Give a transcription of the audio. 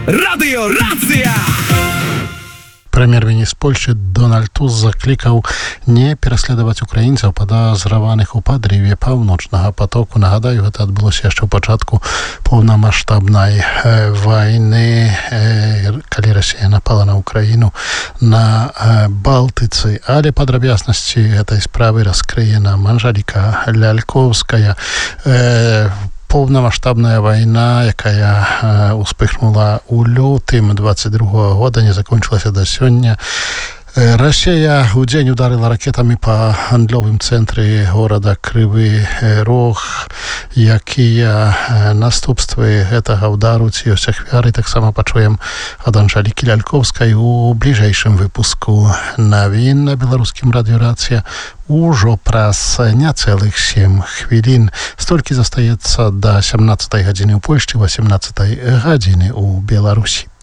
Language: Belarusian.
Radio Racja! Premjer-міністр Польщі Дональд Туск закликав не переслідувати українців, підозрюваних у підриві Північного потоку. Нагадаю, це відбулося ще у початку повномасштабної війни, коли Росія напала на Україну на Балтиці. Але подробиязности этой справи розкриє нам Анжеліка Ляльковська. Повномасштабная война, якая успыхнула у лютым 22-го года, не закончилася до сёння. Россия у день ударила ракетами по гандлёвым центры города Кривий Рог. Якія наступствы гэтага удару, ці ёсць ахвяры, таксама пачуем ад Анжелікі Ляльковскай у бліжэйшым выпуску навін на беларускім радыё Рацыя ужо праз няцэлых 7 хвілін. Столькі застаецца да 17 гадзіны ў Польшчы, 18 гадзіны ў Беларусі.